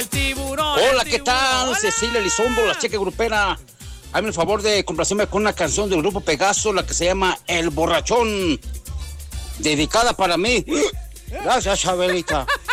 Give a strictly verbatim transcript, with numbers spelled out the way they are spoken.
el tiburón. Hola, el ¿qué tiburón. tal? Hola. Cecilia Elizondo, la cheque grupera. Hazme el favor de complacerme con una canción del grupo Pegaso, la que se llama El Borrachón. Dedicada para mí. Gracias, Chabelita.